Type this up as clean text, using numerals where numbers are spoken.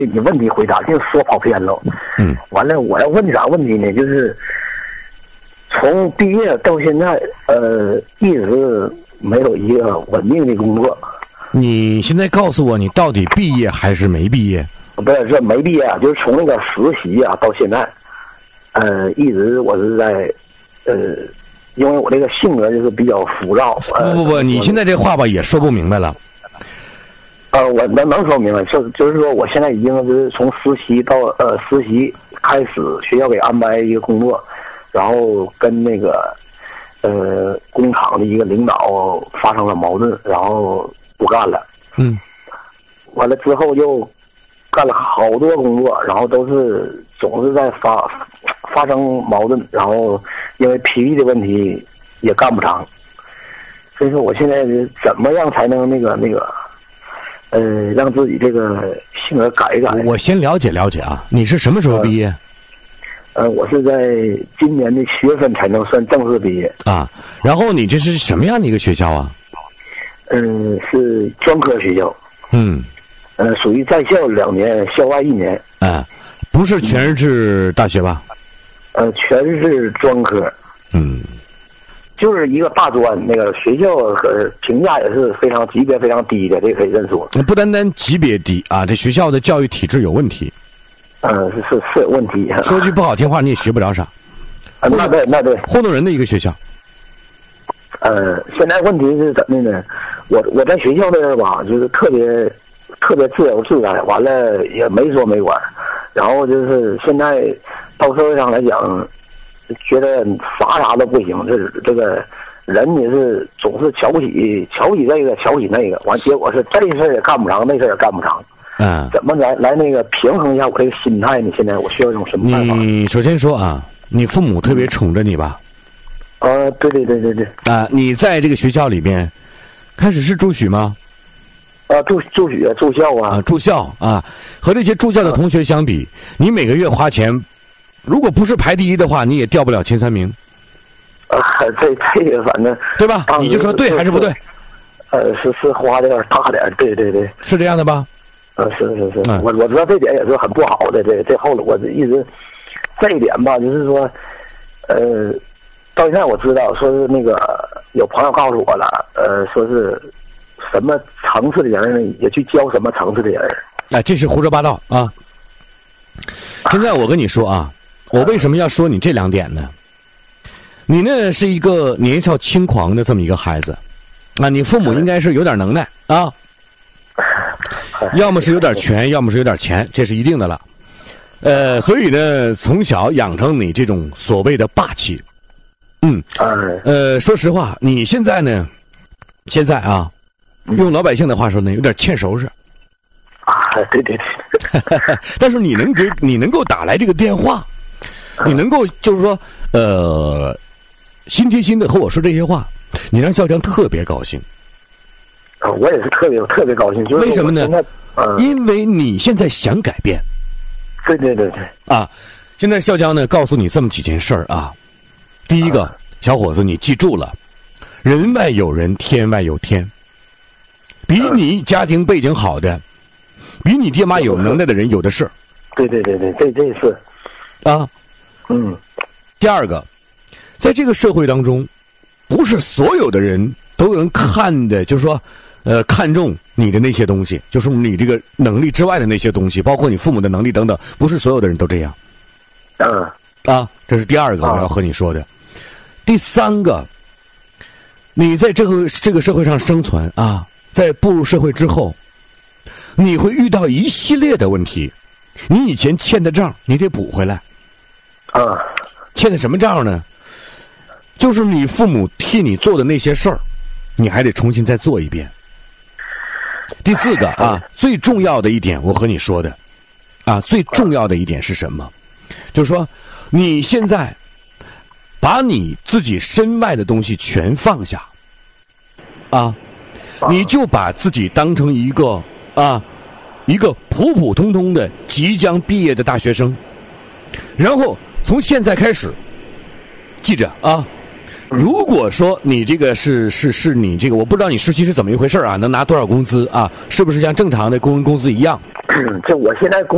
你问题回答就说跑偏了。完了，我要问你啥问题呢？就是从毕业到现在，一直没有一个稳定的工作。 你现在告诉我，你到底毕业还是没毕业？ 不是，这没毕业啊，就是从那个实习啊到现在，一直我是在，因为我这个性格就是比较浮躁。 不，你现在这话吧也说不明白了。 我能说明白，就是说，我现在已经是从实习到实习开始，学校给安排一个工作，然后跟那个工厂的一个领导发生了矛盾，然后不干了。完了之后又干了好多工作，然后总是在发生矛盾，然后因为脾气的问题也干不长。所以说，我现在怎么样才能让自己这个性格改一改？ 我先了解了解啊，你是什么时候毕业？ 我是在今年的7月份才能算正式毕业啊。然后你这是什么样的一个学校啊？ 是专科学校。属于在校2年，校外1年。 不是全日制大学吧？ 全日制专科。就是一个大专，那个学校评价也是级别非常低的，这可以认说。 不单单级别低啊，这学校的教育体制有问题。 是有问题。 说句不好听话，你也学不着啥。 那对， 糊弄人的一个学校。 现在问题是怎么的呢？我在学校这儿吧，就是特别自由自在，完了也没说没管，然后就是现在到社会上来讲。觉得啥都不行，这个人也是总是瞧不起这个，瞧不起那个，完结果是这事儿也干不成，那事儿也干不成。怎么来那个平衡一下我这个心态呢？现在我需要一种什么办法？ 你首先说啊，你父母特别宠着你吧？ 对。 你在这个学校里边，开始是住宿吗？ 住校啊。 住校啊，和这些住校的同学相比，你每个月花钱。如果不是排第一的话，你也掉不了前3名。 这个反正对吧？你就说对还是不对？ 是花的有点大点，对， 是这样的吧？ 是，我知道这点也是很不好的。这后来我一直这一点吧，就是说，到现在我知道，说是那个有朋友告诉我了，说是什么层次的人呢，也去教什么层次的人。 这是胡说八道啊！现在我跟你说啊。我为什么要说你这2点呢？你呢是一个年少轻狂的这么一个孩子，你父母应该是有点能耐啊，要么是有点权，要么是有点钱，这是一定的了。所以呢，从小养成你这种所谓的霸气。说实话，你现在啊，用老百姓的话说呢，有点欠收拾。 对。 但是你能够打来这个电话。你能够就是说，心贴心的和我说这些话，你让笑江特别高兴。 我也是特别高兴。就是为什么呢？因为你现在想改变。 对。 现在笑江呢，告诉你这么几件事儿啊。第一个，小伙子，你记住了，人外有人，天外有天。比你家庭背景好的，比你爹妈有能耐的人有的是。 对，这是。 第二个，在这个社会当中，不是所有的人都能看的，就是说，看重你的那些东西，就是你这个能力之外的那些东西，包括你父母的能力等等，不是所有的人都这样。这是第二个我要和你说的。第3个，你在这个社会上生存啊，在步入社会之后，你会遇到一系列的问题，你以前欠的账，你得补回来。欠的什么账呢？就是你父母替你做的那些事儿，你还得重新再做一遍。第4个最重要的一点，我和你说的最重要的一点是什么？就是说，你现在把你自己身外的东西全放下，你就把自己当成一个普普通通的即将毕业的大学生，然后从现在开始，记着如果说你这个是你这个，我不知道你实习是怎么一回事能拿多少工资是不是像正常的工人工资一样？ 这我现在工